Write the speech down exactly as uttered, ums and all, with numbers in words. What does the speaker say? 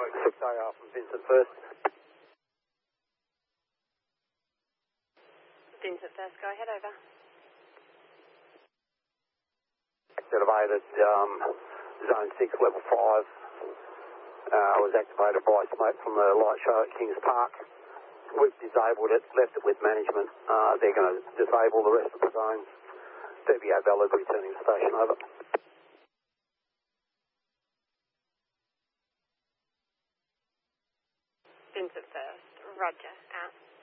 six A R from Vincent First. Vincent First, go ahead, over. Activated um, Zone six, Level five. Uh, was activated by smoke from the light show at Kings Park. We've disabled it, left it with management. Uh, they're going to disable the rest of the zones. D B A valid, returning to station, over. Vincent First, roger, out.